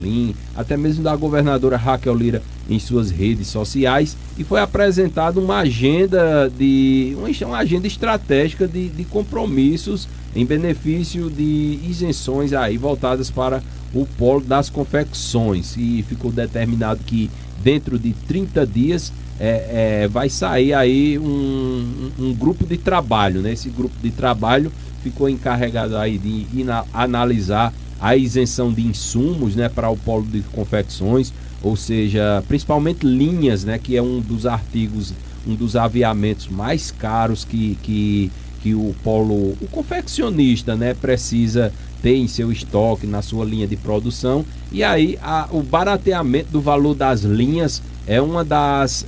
até mesmo da governadora Raquel Lira em suas redes sociais, e foi apresentada uma agenda estratégica de compromissos em benefício de isenções aí voltadas para o polo das confecções, e ficou determinado que dentro de 30 dias vai sair aí um grupo de trabalho, né? Esse grupo de trabalho ficou encarregado aí de analisar a isenção de insumos, né, para o polo de confecções, ou seja, principalmente linhas, né, que é um dos artigos, um dos aviamentos mais caros que o confeccionista, né, precisa ter em seu estoque, na sua linha de produção. E aí o barateamento do valor das linhas é uma das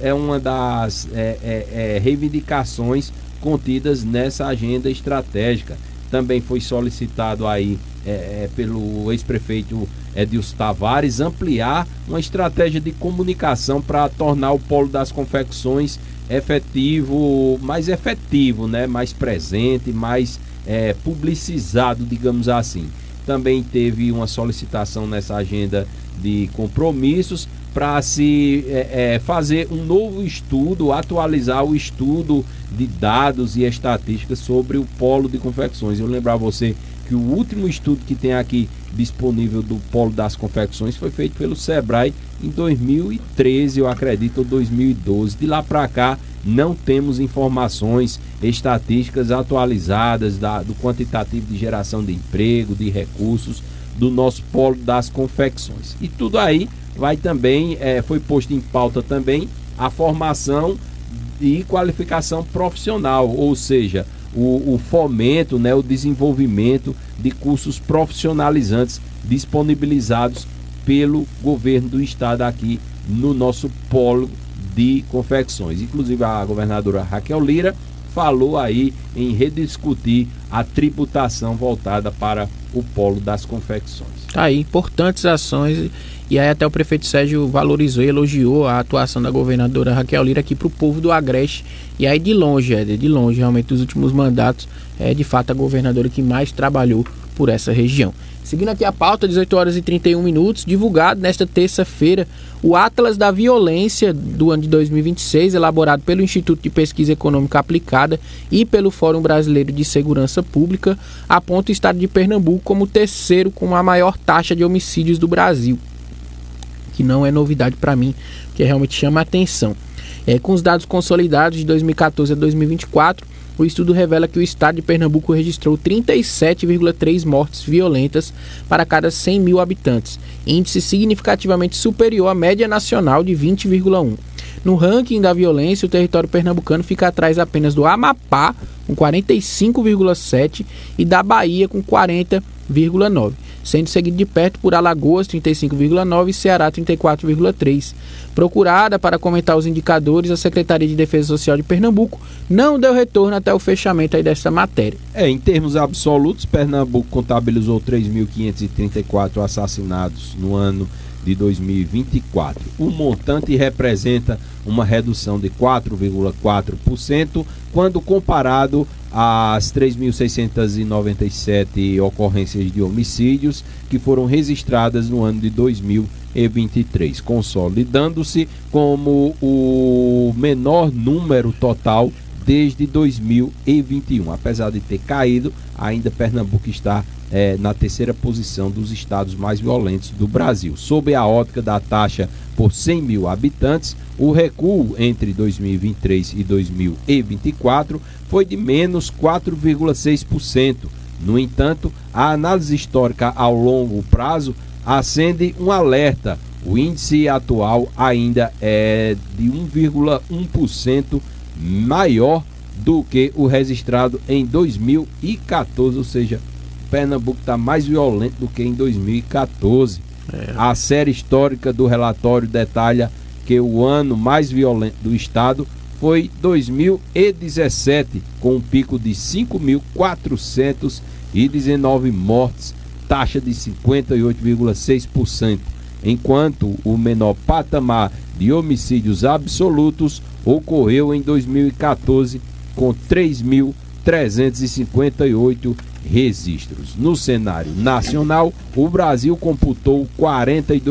reivindicações contidas nessa agenda estratégica. Também foi solicitado aí pelo ex-prefeito Edilson Tavares ampliar uma estratégia de comunicação para tornar o polo das confecções mais efetivo, né? Mais presente, mais publicizado, digamos assim. Também teve uma solicitação nessa agenda de compromissos para se fazer um novo estudo, atualizar o estudo de dados e estatísticas sobre o polo de confecções. Eu lembro a você que o último estudo que tem aqui disponível do polo das confecções foi feito pelo Sebrae em 2013, eu acredito, ou 2012. De lá para cá não temos informações estatísticas atualizadas do quantitativo de geração de emprego, de recursos do nosso polo das confecções. E tudo aí vai também, foi posto em pauta também a formação e qualificação profissional, ou seja, o fomento, né, o desenvolvimento de cursos profissionalizantes disponibilizados pelo governo do estado aqui no nosso polo de confecções. Inclusive a governadora Raquel Lira falou aí em rediscutir a tributação voltada para o polo das confecções. Tá aí, importantes ações, e aí até o prefeito Sérgio valorizou e elogiou a atuação da governadora Raquel Lira aqui para o povo do Agreste, e aí de longe, realmente dos últimos mandatos, é de fato a governadora que mais trabalhou por essa região. Seguindo aqui a pauta, 18 horas e 31 minutos, divulgado nesta terça-feira o Atlas da Violência do ano de 2026, elaborado pelo Instituto de Pesquisa Econômica Aplicada e pelo Fórum Brasileiro de Segurança Pública, aponta o estado de Pernambuco como o terceiro com a maior taxa de homicídios do Brasil, que não é novidade para mim, que realmente chama a atenção. Com os dados consolidados de 2014 a 2024, o estudo revela que o estado de Pernambuco registrou 37,3 mortes violentas para cada 100 mil habitantes, índice significativamente superior à média nacional de 20,1. No ranking da violência, o território pernambucano fica atrás apenas do Amapá, com 45,7, e da Bahia, com 40,9, sendo seguido de perto por Alagoas, 35,9, e Ceará, 34,3. Procurada para comentar os indicadores, a Secretaria de Defesa Social de Pernambuco não deu retorno até o fechamento aí dessa matéria. Em termos absolutos, Pernambuco contabilizou 3.534 assassinados no ano de 2024. O montante representa uma redução de 4,4% quando comparado às 3.697 ocorrências de homicídios que foram registradas no ano de 2023, consolidando-se como o menor número total desde 2021. Apesar de ter caído, ainda Pernambuco está na terceira posição dos estados mais violentos do Brasil. Sob a ótica da taxa por 100 mil habitantes, o recuo entre 2023 e 2024 foi de menos 4,6%. No entanto, a análise histórica ao longo prazo acende um alerta. O índice atual ainda é de 1,1% maior do que o registrado em 2014, ou seja, Pernambuco está mais violento do que em 2014. A série histórica do relatório detalha que o ano mais violento do estado foi 2017, com um pico de 5.419 mortes, taxa de 58,6%, enquanto o menor patamar de homicídios absolutos ocorreu em 2014, com 3.358 registros. No cenário nacional, o Brasil computou 42